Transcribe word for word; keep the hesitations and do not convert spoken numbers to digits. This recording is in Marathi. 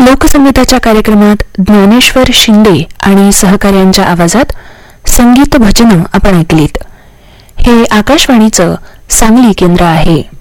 लोकसंगीताच्या कार्यक्रमात ज्ञानेश्वर शिंदे आणि सहकाऱ्यांच्या आवाजात संगीत भजनं आपण ऐकलीत. हे आकाशवाणीचं सांगली केंद्र आहे.